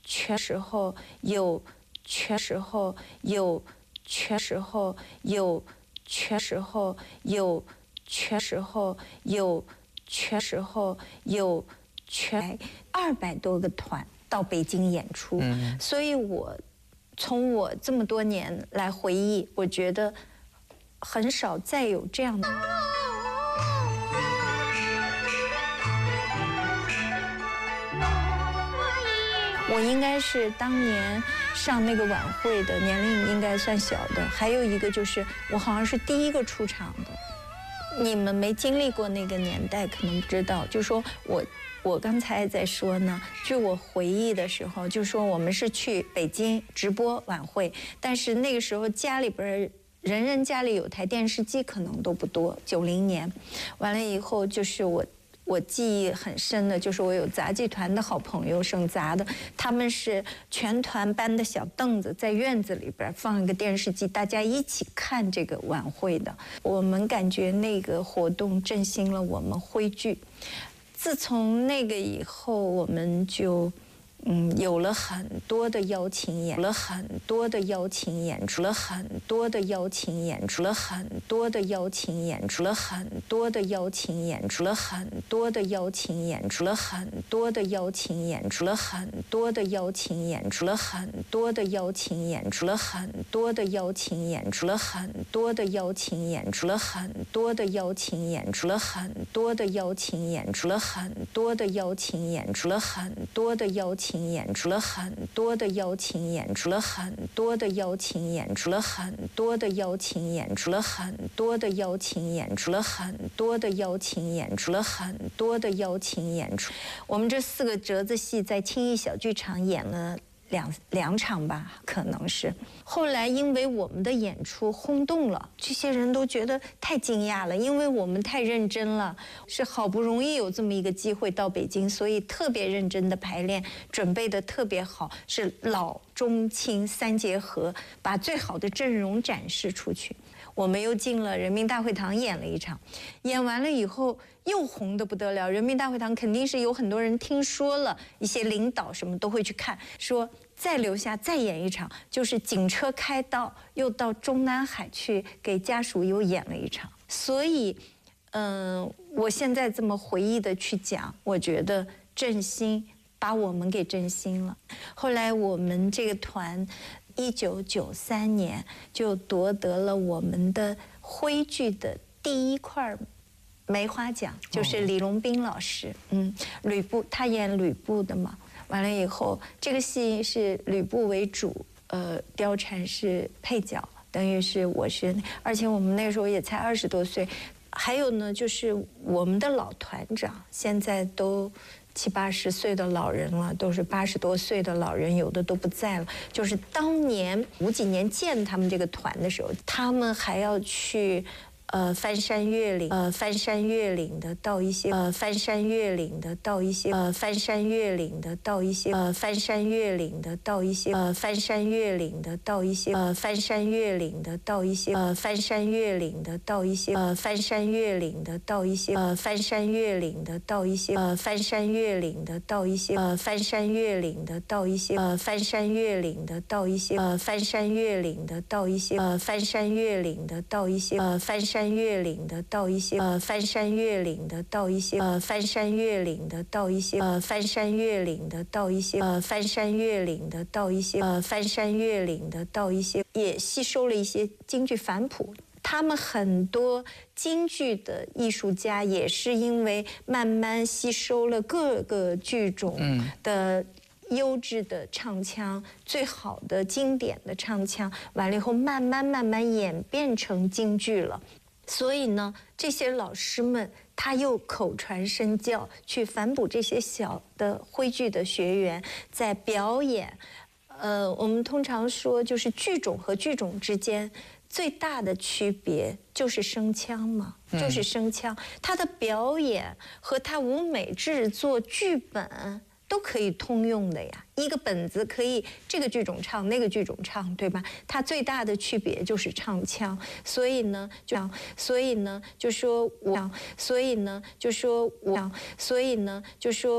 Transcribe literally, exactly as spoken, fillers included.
全时候有全时候有全时候有全时候有全时候有全时候有全二百多个团到北京演出，嗯、所以我从我这么多年来回忆，我觉得很少再有这样的。我应该是当年上那个晚会的年龄应该算小的，还有一个就是我好像是第一个出场的。你们没经历过那个年代，可能不知道。就说我，我刚才在说呢，据我回忆的时候，就说我们是去北京直播晚会，但是那个时候家里边人人家里有台电视机可能都不多。九零年，完了以后就是我。我记忆很深的就是我有杂技团的好朋友，省杂的，他们是全团搬的小凳子，在院子里边放一个电视机，大家一起看这个晚会的。我们感觉那个活动振兴了我们徽剧。自从那个以后，我们就。嗯，有了很多的邀请演，了很多的邀请演出，了很多的邀请演出，了很多的邀请演出，了很多的邀请演出，了很多的邀请演出，了很多的邀请演出，了很多的邀请演出，了很多的邀请演出，了很多的邀请演出，了很多的邀请演出，了很多的邀请演出，了很多的邀请演出，了很多的邀请演出，了很多的邀请。演出了很多的邀请演出了很多的邀请演出了很多的邀请演出了很多的邀请演出了很多的邀请演出了很多的邀请演出。我们这四个折子戏在青艺小剧场演了两两场吧，可能是。后来因为我们的演出轰动了，这些人都觉得太惊讶了，因为我们太认真了，是好不容易有这么一个机会到北京，所以特别认真的排练，准备的特别好，是老中青三结合，把最好的阵容展示出去。我们又进了人民大会堂演了一场，演完了以后又红得不得了。人民大会堂肯定是有很多人听说了，一些领导什么都会去看，说再留下再演一场，就是警车开道，又到中南海去给家属又演了一场。所以，嗯、呃，我现在这么回忆的去讲，我觉得振兴把我们给振兴了。后来我们这个团。一九九三年就夺得了我们的徽剧的第一块梅花奖，就是李龙斌老师，嗯，吕布，他演吕布的嘛。完了以后，这个戏是吕布为主，呃，貂蝉是配角，等于是我是，而且我们那时候也才二十多岁。还有呢，就是我们的老团长现在都。七八十岁的老人了，都是八十多岁的老人，有的都不在了。就是当年五几年建他们这个团的时候，他们还要去。呃，翻山越岭，呃，翻山越岭的到一些，呃，翻山越岭的到一些，呃，翻山越岭的到一些，呃，翻山越岭的到一些，呃，翻山越岭的到一些，呃，翻山越岭的到一些，呃，翻山越岭的到一些，呃，翻山越岭的到一些，呃，翻山越岭的到一些，呃，翻山越岭的到一些，呃，翻山越岭的到一些，呃，翻山越岭的到一些，呃，翻山越岭的到一些，呃，翻山越岭的到一些，呃，翻山。翻越岭的到一些，呃，翻山越岭的到一些，呃，翻山越岭的到一些，呃，翻山越岭的到一些，呃，翻山越岭的到一些，呃，翻山越岭的到一些，也吸收了一些京剧反谱。他们很多京剧的艺术家也是因为慢慢吸收了各个剧种的。优质的唱腔，最好的经典的唱腔，完了以后慢慢慢慢演变成京剧了。所以呢，这些老师们他又口传身教，去反哺这些小的徽剧的学员，在表演。呃，我们通常说，就是剧种和剧种之间最大的区别就是声腔嘛，就是声腔。他的表演和他舞美制作剧本。都可以通用的呀，一个本子可以这个剧种唱，那个剧种唱，对吧？它最大的区别就是唱腔，所以呢，就所以呢，就说我，所以呢，就说我，所以呢，就说。